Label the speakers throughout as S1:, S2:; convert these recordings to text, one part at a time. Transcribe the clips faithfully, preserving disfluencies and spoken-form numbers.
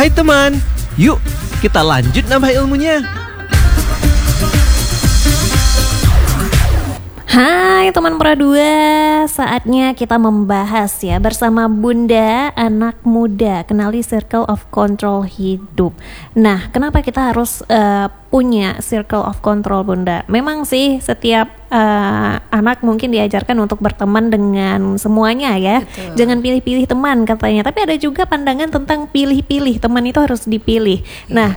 S1: Hai teman, yuk kita lanjut nambah ilmunya.
S2: Hai teman Pura dua, saatnya kita membahas ya bersama Bunda anak muda, kenali circle of control hidup. Nah, kenapa kita harus uh, punya circle of control, Bunda? Memang sih setiap uh, anak mungkin diajarkan untuk berteman dengan semuanya ya. Betul. Jangan pilih-pilih teman katanya. Tapi ada juga pandangan tentang pilih-pilih, teman itu harus dipilih. Yeah. Nah,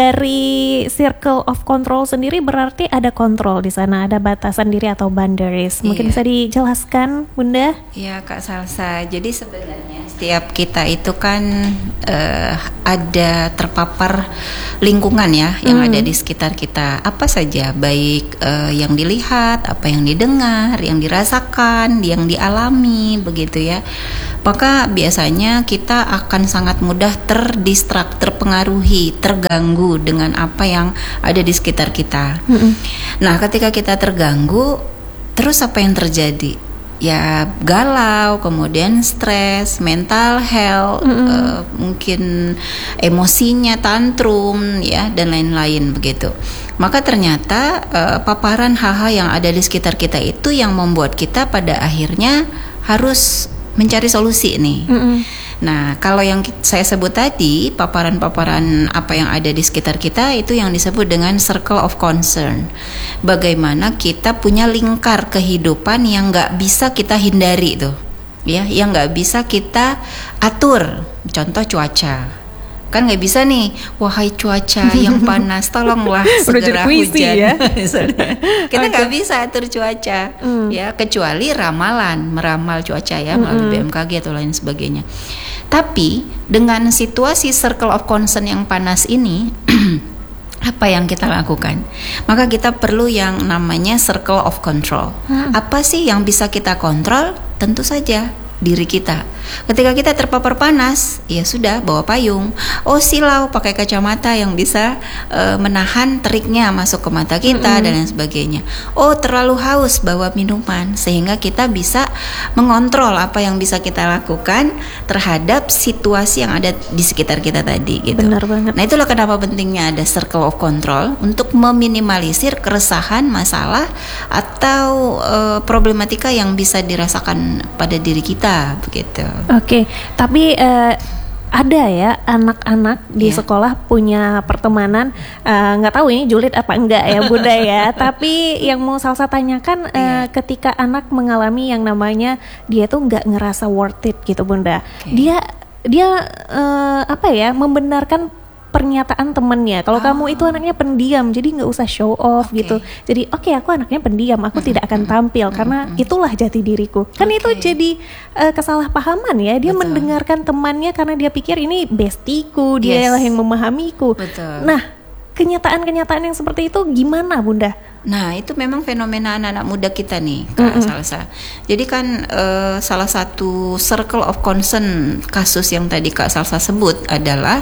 S2: dari circle of control sendiri berarti ada kontrol di sana, ada batasan diri atau boundaries. Mungkin yeah. bisa dijelaskan, Bunda?
S3: Iya, Kak Salsa. Jadi sebenarnya setiap kita itu kan uh, ada terpapar lingkungan ya yang hmm. ada di sekitar kita. Apa saja, baik uh, yang dilihat, apa yang didengar, yang dirasakan, yang dialami, begitu ya. Maka biasanya kita akan sangat mudah terdistrak, terpengaruhi, terganggu dengan apa yang ada di sekitar kita. Hmm. Nah, ketika kita terganggu, terus apa yang terjadi? Ya galau, kemudian stres, mental health, mm-hmm. uh, mungkin emosinya tantrum, ya dan lain-lain begitu. Maka ternyata uh, paparan hal-hal yang ada di sekitar kita itu yang membuat kita pada akhirnya harus mencari solusi nih. Mm-hmm. Nah, kalau yang saya sebut tadi, paparan-paparan apa yang ada di sekitar kita itu yang disebut dengan circle of concern. Bagaimana kita punya lingkar kehidupan yang nggak bisa kita hindari tuh, ya, yang nggak bisa kita atur. Contoh cuaca. Kan nggak bisa nih, wahai cuaca yang panas, tolonglah segera hujan. Ya? Kita nggak okay. bisa atur cuaca, mm. ya, kecuali ramalan, meramal cuaca ya melalui mm-hmm. B M K G atau lain sebagainya. Tapi dengan situasi circle of concern yang panas ini, apa yang kita lakukan? Maka kita perlu yang namanya circle of control. Hmm. Apa sih yang bisa kita kontrol? Tentu saja diri kita. Ketika kita terpapar panas, ya sudah, bawa payung. Oh, silau, pakai kacamata yang bisa uh, menahan teriknya masuk ke mata kita, mm-hmm. dan lain sebagainya. Oh, terlalu haus, bawa minuman sehingga kita bisa mengontrol apa yang bisa kita lakukan terhadap situasi yang ada di sekitar kita tadi gitu.
S2: Benar banget.
S3: Nah, itulah kenapa pentingnya ada circle of control untuk meminimalisir keresahan, masalah atau uh, problematika yang bisa dirasakan pada diri kita begitu.
S2: Oke, tapi uh, ada ya anak-anak di yeah. sekolah punya pertemanan, nggak uh, tahu ini julid apa enggak ya Bunda ya. Tapi yang mau Salsa tanyakan, uh, yeah. ketika anak mengalami yang namanya dia tuh nggak ngerasa worth it gitu Bunda, okay. dia dia uh, apa ya membenarkan pernyataan temennya. Kalau oh. kamu itu anaknya pendiam, jadi nggak usah show off okay. gitu. Jadi oke okay, aku anaknya pendiam, aku mm-hmm. tidak akan tampil mm-hmm. karena itulah jati diriku. Kan okay. itu jadi uh, kesalahpahaman ya. Dia Betul. mendengarkan temannya karena dia pikir ini bestiku, dia yes. lah yang memahamiku. Betul. Nah, kenyataan-kenyataan yang seperti itu gimana Bunda?
S3: Nah, itu memang fenomena anak-anak muda kita nih, Kak mm-hmm. Salsa. Jadi kan uh, salah satu circle of concern kasus yang tadi Kak Salsa sebut adalah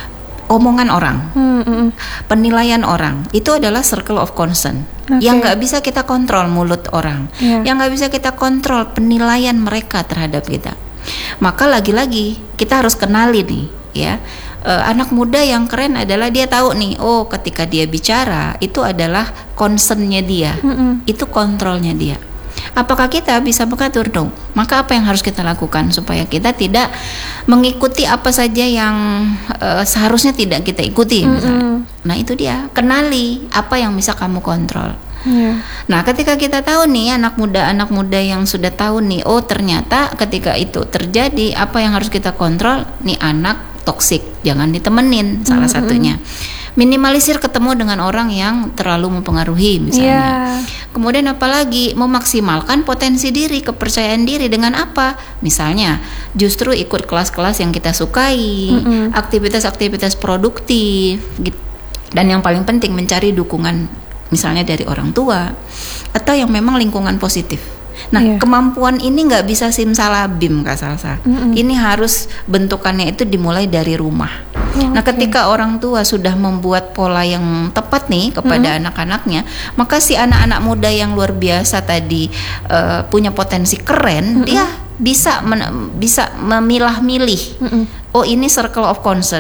S3: omongan orang, hmm, penilaian orang, itu adalah circle of concern okay. yang nggak bisa kita kontrol mulut orang, yeah. yang nggak bisa kita kontrol penilaian mereka terhadap kita. Maka lagi-lagi kita harus kenali nih, ya, uh, anak muda yang keren adalah dia tahu nih, oh ketika dia bicara itu adalah concernnya dia, hmm. itu kontrolnya dia. Apakah kita bisa mengatur dong? Maka apa yang harus kita lakukan supaya kita tidak mengikuti apa saja yang uh, seharusnya tidak kita ikuti misalnya. Mm-hmm. Nah itu dia, kenali apa yang bisa kamu kontrol. Yeah. Nah ketika kita tahu nih anak muda anak muda yang sudah tahu nih, oh ternyata ketika itu terjadi apa yang harus kita kontrol, nih anak toksik, jangan ditemenin salah mm-hmm. satunya. Minimalisir ketemu dengan orang yang terlalu mempengaruhi misalnya. Yeah. Kemudian apalagi memaksimalkan potensi diri, kepercayaan diri dengan apa? Misalnya justru ikut kelas-kelas yang kita sukai, mm-hmm. aktivitas-aktivitas produktif gitu. Dan yang paling penting mencari dukungan misalnya dari orang tua atau yang memang lingkungan positif. Nah, yeah. kemampuan ini nggak bisa simsalabim Kak Salsa. Mm-hmm. Ini harus bentukannya itu dimulai dari rumah. Oh, nah, okay. ketika orang tua sudah membuat pola yang tepat nih kepada mm-hmm. anak-anaknya, maka si anak-anak muda yang luar biasa tadi uh, punya potensi keren, mm-hmm. dia bisa men- bisa memilah-milih. Mm-hmm. Oh, ini circle of concern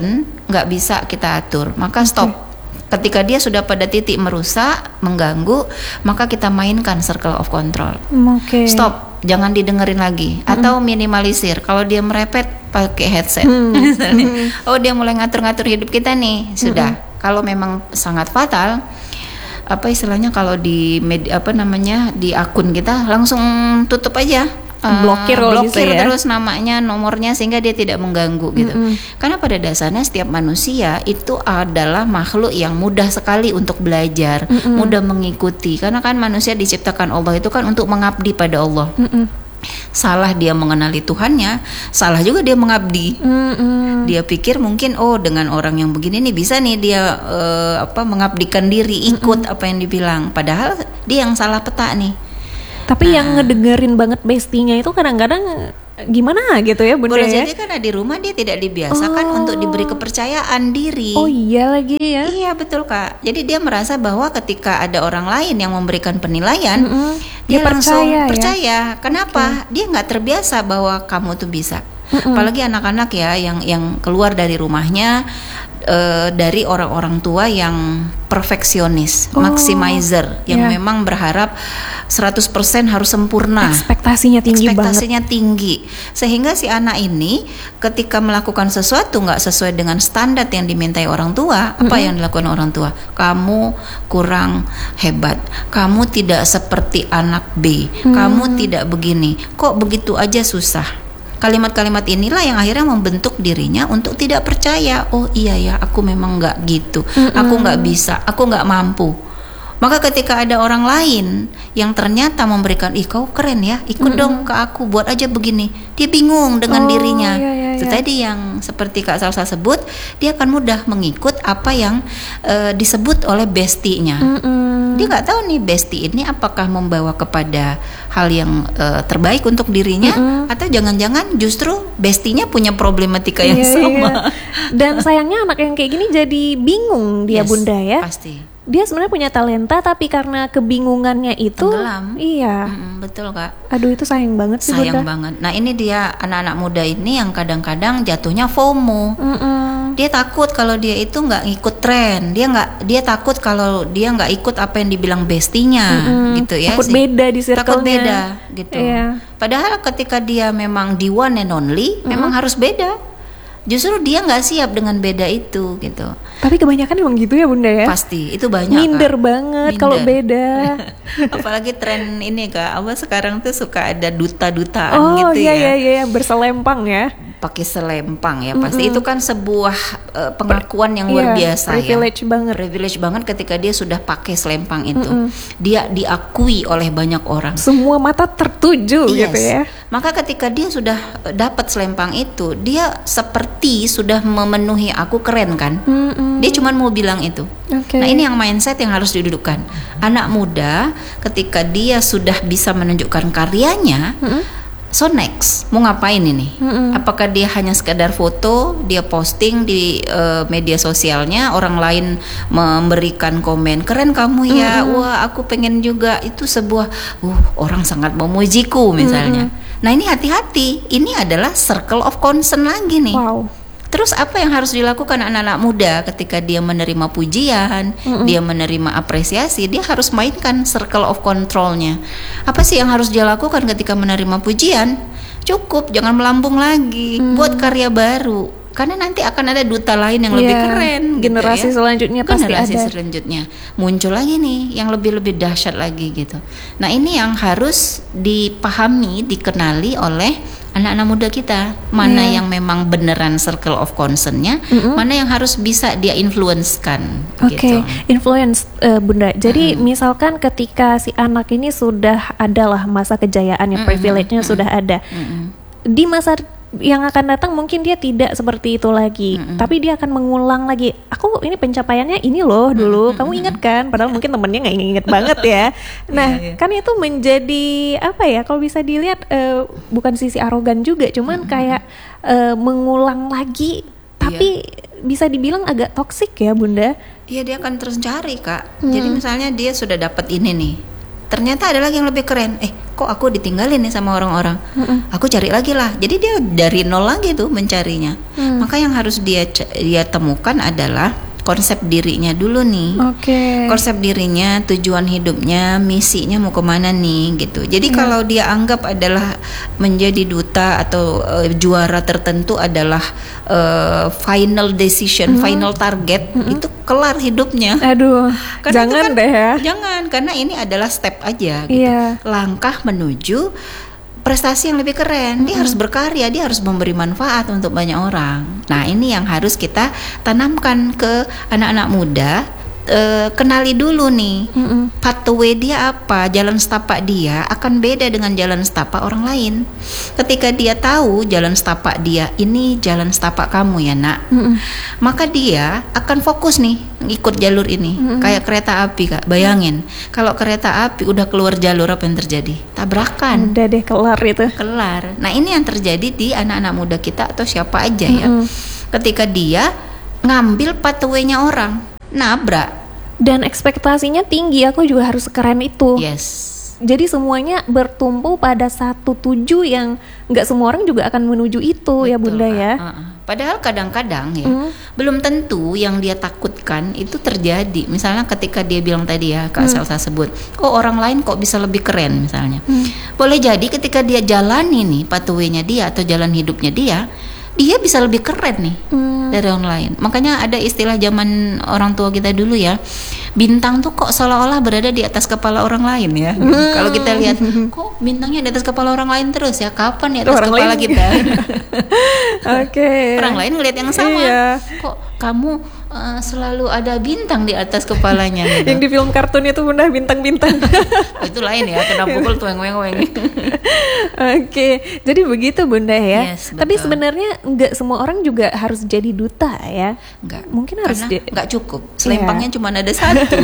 S3: nggak bisa kita atur, maka stop. Okay. Ketika dia sudah pada titik merusak, mengganggu, maka kita mainkan circle of control.
S2: Okay.
S3: Stop, jangan didengerin lagi, mm-hmm. atau minimalisir. Kalau dia merepet, pakai headset. Mm-hmm. Misalnya, oh dia mulai ngatur-ngatur hidup kita nih, sudah. Mm-hmm. Kalau memang sangat fatal, apa istilahnya kalau di media, apa namanya di akun kita langsung tutup aja. Uh,
S2: blokir
S3: blokir
S2: ya?
S3: Terus namanya, nomornya, sehingga dia tidak mengganggu gitu. Mm-hmm. Karena pada dasarnya setiap manusia itu adalah makhluk yang mudah sekali untuk belajar, mm-hmm. mudah mengikuti. Karena kan manusia diciptakan Allah itu kan untuk mengabdi pada Allah. Mm-hmm. Salah dia mengenali Tuhannya, salah juga dia mengabdi. Mm-hmm. Dia pikir mungkin oh dengan orang yang begini nih bisa nih dia uh, apa mengabdikan diri, ikut mm-hmm. apa yang dibilang. Padahal dia yang salah peta nih.
S2: Tapi nah, yang ngedengerin banget bestinya itu kadang-kadang gimana gitu ya Bunda
S3: boleh
S2: ya?
S3: Jadi karena di rumah dia tidak dibiasakan oh. untuk diberi kepercayaan diri.
S2: Oh iya lagi ya?
S3: Iya betul Kak. Jadi dia merasa bahwa ketika ada orang lain yang memberikan penilaian, mm-hmm. dia, dia langsung percaya. percaya. Kenapa? Okay. Dia nggak terbiasa bahwa kamu tuh bisa. Mm-hmm. Apalagi anak-anak ya yang yang keluar dari rumahnya uh, dari orang-orang tua yang perfeksionis, oh, maximizer, yang yeah. memang berharap seratus persen harus sempurna.
S2: Ekspektasinya tinggi
S3: Ekspektasinya
S2: banget.
S3: tinggi. Sehingga si anak ini ketika melakukan sesuatu nggak sesuai dengan standar yang dimintai orang tua, mm-hmm. apa yang dilakukan orang tua? Kamu kurang hebat. Kamu tidak seperti anak B. Mm. Kamu tidak begini. Kok begitu aja susah? Kalimat-kalimat inilah yang akhirnya membentuk dirinya untuk tidak percaya. Oh iya ya, aku memang nggak gitu. Mm-mm. Aku nggak bisa, aku nggak mampu. Maka ketika ada orang lain yang ternyata memberikan, ih kau keren ya, ikut Mm-mm. dong ke aku, buat aja begini. Dia bingung dengan oh, dirinya.
S2: Iya, iya,
S3: Itu
S2: iya.
S3: tadi yang seperti Kak Salsa sebut, dia akan mudah mengikut apa yang uh, disebut oleh bestinya. Mm-mm. Dia nggak tahu nih bestie ini apakah membawa kepada hal yang uh, terbaik untuk dirinya, mm-hmm. atau jangan-jangan justru bestinya punya problematika yang
S2: iya,
S3: sama.
S2: Iya. Dan sayangnya anak yang kayak gini jadi bingung dia yes, Bunda ya.
S3: Pasti.
S2: Dia sebenarnya punya talenta tapi karena kebingungannya itu
S3: tenggelam.
S2: Iya.
S3: Mm-mm, betul Kak.
S2: Aduh itu sayang banget sih
S3: Sayang
S2: Bunda.
S3: banget. Nah ini dia anak-anak muda ini yang kadang-kadang jatuhnya FOMO. Mm-mm. Dia takut kalau dia itu nggak ngikut tren. Dia nggak. Dia takut kalau dia nggak ikut apa yang dibilang bestinya, mm-mm. gitu ya.
S2: Takut sih. beda di circle-nya.
S3: Takut beda, gitu.
S2: Iya.
S3: Padahal ketika dia memang di one and only, mm-hmm. memang harus beda. Justru dia nggak siap dengan beda itu, gitu.
S2: Tapi kebanyakan emang gitu ya Bunda ya?
S3: Pasti, itu banyak.
S2: Minder Kak. banget kalau beda.
S3: Apalagi tren ini Kak, apa sekarang tuh suka ada duta-dutaan
S2: oh,
S3: gitu
S2: iya,
S3: ya.
S2: Oh iya iya berselempang ya.
S3: Pakai selempang ya, pasti mm-hmm. itu kan sebuah uh, pengakuan yang luar
S2: yeah,
S3: biasa
S2: privilege
S3: ya.
S2: banget.
S3: Privilege banget ketika dia sudah pakai selempang itu. Mm-hmm. Dia diakui oleh banyak orang.
S2: Semua mata tertuju
S3: yes.
S2: gitu ya.
S3: Maka ketika dia sudah dapat selempang itu, dia seperti sudah memenuhi aku keren kan. Mm-hmm. Dia cuma mau bilang itu. Okay. Nah ini yang mindset yang harus didudukkan. Anak muda ketika dia sudah bisa menunjukkan karyanya, mm-hmm. so next, mau ngapain ini? Mm-mm. Apakah dia hanya sekedar foto, dia posting di uh, media sosialnya, orang lain memberikan komen, keren kamu ya, mm-mm. wah aku pengen juga, itu sebuah, uh orang sangat memujiku misalnya. Mm-mm. Nah ini hati-hati, ini adalah circle of concern lagi nih.
S2: Wow.
S3: Terus apa yang harus dilakukan anak-anak muda ketika dia menerima pujian, mm-mm. dia menerima apresiasi, dia harus mainkan circle of control-nya. Apa sih yang harus dia lakukan ketika menerima pujian? Cukup, jangan melambung lagi, mm. buat karya baru. Karena nanti akan ada duta lain yang yeah, lebih keren.
S2: Generasi
S3: gitu ya.
S2: selanjutnya pasti
S3: generasi
S2: ada.
S3: selanjutnya muncul lagi nih yang lebih-lebih dahsyat lagi gitu. Nah ini yang harus dipahami, dikenali oleh anak-anak muda kita, mana yeah. yang memang beneran circle of concern-nya, mm-hmm. mana yang harus bisa dia influence-kan.
S2: Oke, okay.
S3: gitu.
S2: influence uh, Bunda. Jadi mm-hmm. misalkan ketika si anak ini sudah adalah masa kejayaannya, mm-hmm. privilege-nya mm-hmm. sudah ada, mm-hmm. di masa yang akan datang mungkin dia tidak seperti itu lagi, mm-hmm. tapi dia akan mengulang lagi. Aku ini pencapaiannya ini loh dulu, mm-hmm. kamu ingat kan? Padahal mungkin temennya nggak inget banget ya. Nah, yeah, yeah. kan itu menjadi apa ya? Kalau bisa dilihat uh, bukan sisi arogan juga, cuman mm-hmm. kayak uh, mengulang lagi, tapi yeah. bisa dibilang agak toksik ya Bunda.
S3: Iya, dia akan terus cari Kak. Hmm. Jadi misalnya dia sudah dapat ini nih. ternyata ada lagi yang lebih keren. Eh, kok aku ditinggalin nih sama orang-orang? Mm-mm. Aku cari lagi lah. Jadi dia dari nol lagi tuh mencarinya. Mm. Maka yang harus dia dia temukan adalah konsep dirinya dulu nih.
S2: Okay.
S3: Konsep dirinya, tujuan hidupnya, misinya mau kemana nih gitu. Jadi yeah. kalau dia anggap adalah menjadi duta atau uh, juara tertentu adalah uh, final decision, mm-hmm. final target, mm-hmm. itu kelar hidupnya.
S2: Aduh, karena jangan kan, deh ya.
S3: Jangan, karena ini adalah step aja gitu.
S2: Yeah.
S3: Langkah menuju prestasi yang lebih keren. Dia mm-hmm. harus berkarya, dia harus memberi manfaat untuk banyak orang. Nah, ini yang harus kita tanamkan ke anak-anak muda. E, kenali dulu nih, mm-hmm. pathway dia apa, jalan setapak dia akan beda dengan jalan setapak orang lain. Ketika dia tahu jalan setapak dia, ini jalan setapak kamu ya nak, mm-hmm. maka dia akan fokus nih ikut jalur ini, mm-hmm. kayak kereta api kak. Bayangin, mm-hmm. kalau kereta api udah keluar jalur, apa yang terjadi? Tabrakan.
S2: Udah deh, kelar itu.
S3: Kelar. Nah, ini yang terjadi di anak-anak muda kita atau siapa aja ya. Mm-hmm. Ketika dia ngambil pathway-nya orang, nabrak.
S2: Dan ekspektasinya tinggi, aku juga harus keren itu.
S3: Yes.
S2: Jadi semuanya bertumpu pada satu tuju yang nggak semua orang juga akan menuju itu. Betul, ya Bunda ya.
S3: Uh-uh. Padahal kadang-kadang ya mm. belum tentu yang dia takutkan itu terjadi. Misalnya ketika dia bilang tadi ya, Kak mm. Salsa sebut, oh orang lain kok bisa lebih keren misalnya. Mm. Boleh jadi ketika dia jalani nih pathway-nya dia atau jalan hidupnya dia, dia bisa lebih keren nih hmm. dari orang lain. Makanya ada istilah zaman orang tua kita dulu ya, bintang tuh kok seolah-olah berada di atas kepala orang lain ya. Hmm. Kalau kita lihat, kok bintangnya di atas kepala orang lain terus ya, kapan di atas orang kepala lain? Kita?
S2: Oke. Okay.
S3: Orang lain ngelihat yang sama.
S2: Iya.
S3: Kok kamu uh, selalu ada bintang di atas kepalanya gitu.
S2: Yang di film kartun itu Bunda, bintang-bintang.
S3: Oh, itu lain ya, kena pukul tuh weng-weng.
S2: Oke, jadi begitu Bunda ya.
S3: Yes,
S2: tapi sebenarnya nggak semua orang juga harus jadi duta ya.
S3: Nggak.
S2: Mungkin harus
S3: di- nggak cukup. Selempangnya yeah. cuma ada satu.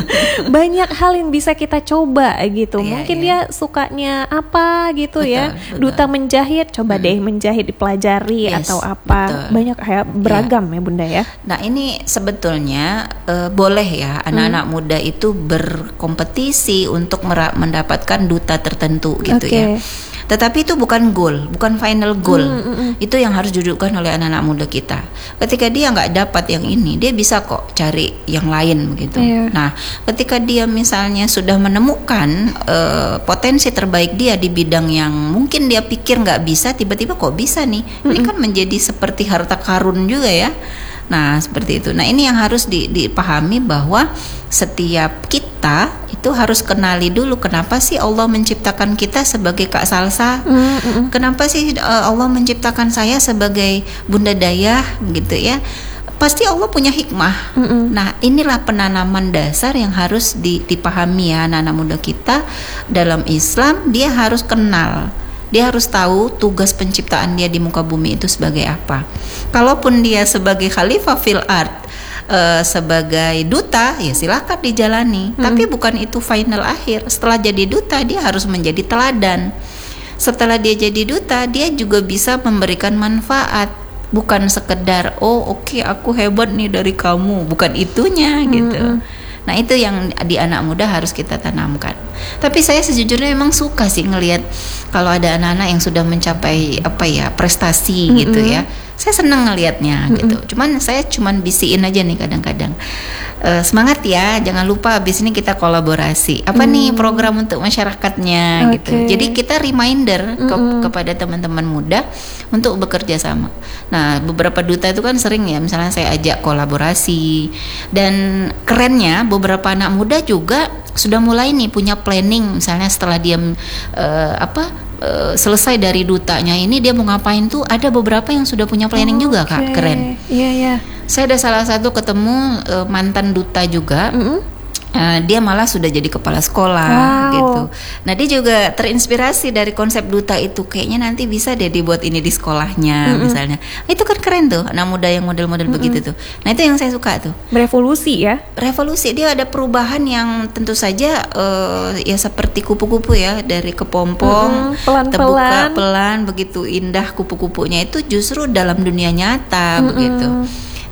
S2: Banyak hal yang bisa kita coba gitu.
S3: Yeah,
S2: Mungkin
S3: yeah.
S2: dia sukanya apa gitu betul, ya.
S3: Betul.
S2: Duta menjahit, coba hmm. deh menjahit dipelajari yes, atau apa. Betul. Banyak ya, beragam yeah. ya Bunda ya.
S3: Nah, ini sebetulnya uh, boleh ya anak-anak hmm. muda itu berkompetisi untuk mer- mendapatkan duta tertentu gitu
S2: okay.
S3: ya. Tetapi itu bukan goal, bukan final goal.
S2: Mm, mm, mm.
S3: Itu yang harus didudukkan oleh anak-anak muda kita. Ketika dia nggak dapat yang ini, dia bisa kok cari yang lain begitu.
S2: Yeah.
S3: Nah, ketika dia misalnya sudah menemukan uh, potensi terbaik dia di bidang yang mungkin dia pikir nggak bisa, tiba-tiba kok bisa nih. Mm-mm. Ini kan menjadi seperti harta karun juga ya. Nah, seperti itu. Nah, ini yang harus di, dipahami bahwa setiap kita itu harus kenali dulu kenapa sih Allah menciptakan kita sebagai Kak Salsa. Mm-mm. Kenapa sih uh, Allah menciptakan saya sebagai Bunda Dayah gitu ya. Pasti Allah punya hikmah. Mm-mm. Nah, inilah penanaman dasar yang harus dipahami ya anak-anak muda kita dalam Islam. Dia harus kenal. Dia harus tahu tugas penciptaan dia di muka bumi itu sebagai apa. Kalaupun dia sebagai khalifah fil ard, uh, sebagai duta, ya silakan dijalani. Hmm. Tapi bukan itu final akhir. Setelah jadi duta, dia harus menjadi teladan. Setelah dia jadi duta, dia juga bisa memberikan manfaat. Bukan sekedar, oh oke okay, aku hebat nih dari kamu. Bukan itunya hmm. gitu. Nah, itu yang di anak muda harus kita tanamkan. Tapi saya sejujurnya memang suka sih ngelihat kalau ada anak-anak yang sudah mencapai apa ya prestasi mm-hmm. gitu ya. Saya senang ngelihatnya mm-hmm. gitu. Cuman saya cuman bisiin aja nih kadang-kadang. Uh, semangat ya, jangan lupa abis ini kita kolaborasi. Apa mm. nih program untuk masyarakatnya
S2: okay.
S3: gitu. Jadi kita reminder ke, mm-hmm. kepada teman-teman muda untuk bekerja sama. Nah, beberapa duta itu kan sering ya, misalnya saya ajak kolaborasi. Dan kerennya beberapa anak muda juga sudah mulai nih punya planning, misalnya setelah dia uh, apa uh, selesai dari dutanya ini dia mau ngapain tuh, ada beberapa yang sudah punya planning oh, juga okay. Kak, keren.
S2: Iya yeah, iya. Yeah.
S3: Saya ada salah satu ketemu uh, mantan duta juga. Mm-hmm. Uh, dia malah sudah jadi kepala sekolah
S2: wow.
S3: gitu. Nah, dia juga terinspirasi dari konsep duta itu. Kayaknya nanti bisa deh dibuat ini di sekolahnya mm-hmm. misalnya. Itu kan keren tuh, anak muda yang model-model mm-hmm. begitu tuh. Nah, itu yang saya suka tuh.
S2: Berevolusi ya.
S3: Revolusi, dia ada perubahan yang tentu saja uh, ya seperti kupu-kupu ya, dari kepompong
S2: mm-hmm. pelan-pelan
S3: terbuka pelan begitu indah kupu-kupunya itu justru dalam dunia nyata mm-hmm. begitu.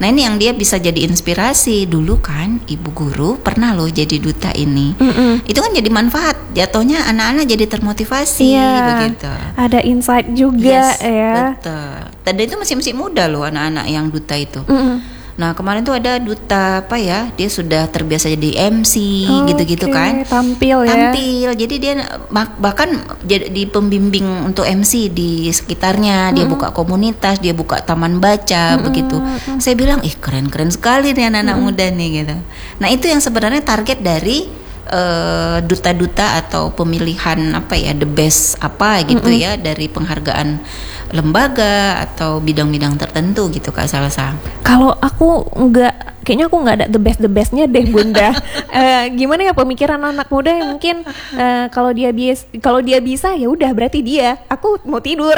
S3: Nah ini yang dia bisa jadi inspirasi. Dulu kan ibu guru pernah loh jadi duta ini.
S2: Mm-mm.
S3: Itu kan jadi manfaat. Jatuhnya anak-anak jadi termotivasi
S2: Iya,
S3: begitu.
S2: ada insight juga
S3: Yes,
S2: ya.
S3: betul. Tadi itu masih masih muda loh anak-anak yang duta itu.
S2: Mm-mm.
S3: Nah kemarin tuh ada duta apa ya? Dia sudah terbiasa jadi M C
S2: Oh,
S3: gitu-gitu
S2: oke.
S3: kan.
S2: Tampil ya.
S3: Tampil. Jadi dia bak- bahkan jadi di pembimbing untuk M C di sekitarnya. Dia buka komunitas, dia buka taman baca begitu. Saya bilang, ih keren-keren sekali nih anak-anak muda nih gitu. Nah itu yang sebenarnya target dari Uh, duta-duta atau pemilihan apa ya, the best apa gitu
S2: Mm-mm.
S3: ya, dari penghargaan lembaga atau bidang-bidang tertentu gitu Kak Salsa.
S2: Kalau aku nggak, kayaknya aku nggak ada the best the bestnya deh Bunda. Eh, gimana ya pemikiran anak muda yang mungkin eh, kalau dia bias, kalau dia bisa ya udah berarti dia. Aku mau tidur.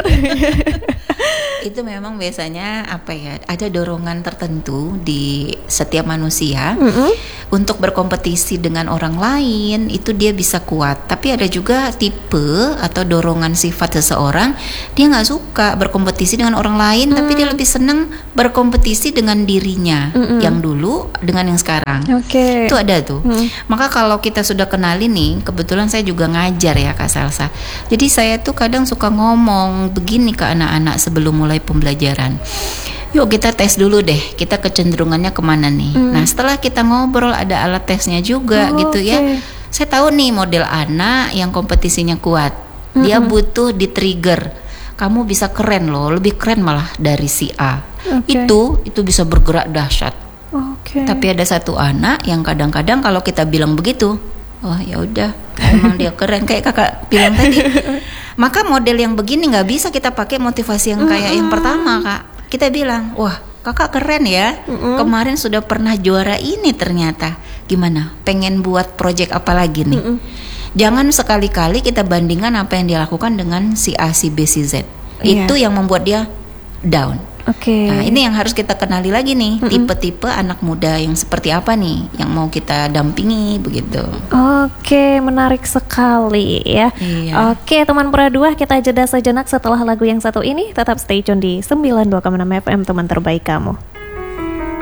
S3: Itu memang biasanya apa ya, ada dorongan tertentu di setiap manusia
S2: Mm-mm.
S3: untuk berkompetisi dengan orang lain. Itu dia bisa kuat. Tapi ada juga tipe atau dorongan sifat seseorang, dia nggak suka berkompetisi dengan orang lain, tapi dia lebih senang berkompetisi dengan dirinya.
S2: Mm-mm.
S3: Yang dulu dengan yang sekarang.
S2: Oke.
S3: Itu ada tuh.
S2: Hmm.
S3: Maka kalau kita sudah kenali nih, kebetulan saya juga ngajar ya Kak Salsa. Jadi saya tuh kadang suka ngomong begini ke anak-anak sebelum mulai pembelajaran. Yuk kita tes dulu deh, kita kecenderungannya kemana nih.
S2: Hmm.
S3: Nah setelah kita ngobrol ada alat tesnya juga
S2: Oh,
S3: gitu ya.
S2: oke.
S3: Saya tahu nih model anak yang kompetisinya kuat. Dia
S2: Mm-mm.
S3: butuh di trigger. Kamu bisa keren loh, lebih keren malah dari si A.
S2: Oke.
S3: Itu itu bisa bergerak dahsyat.
S2: Oke.
S3: Tapi ada satu anak yang kadang-kadang kalau kita bilang begitu, wah ya udah, emang dia keren kayak kakak bilang tadi. Maka model yang begini nggak bisa kita pakai motivasi yang kayak yang pertama Kak. Kita bilang, wah kakak keren ya,
S2: Mm-mm.
S3: kemarin sudah pernah juara ini ternyata. Gimana? Pengen buat project apa lagi nih?
S2: Mm-mm.
S3: Jangan sekali-kali kita bandingkan apa yang dia lakukan dengan si A, si B, si Z.
S2: Iya.
S3: Itu yang membuat dia down.
S2: Oke.
S3: Nah, ini yang harus kita kenali lagi nih, tipe-tipe anak muda yang seperti apa nih yang mau kita dampingi begitu.
S2: Oke, menarik sekali ya.
S3: Iya.
S2: Oke, teman Pura Dua, kita jeda sejenak setelah lagu yang satu ini. Tetap stay tune di sembilan puluh dua koma enam F M, teman terbaik kamu.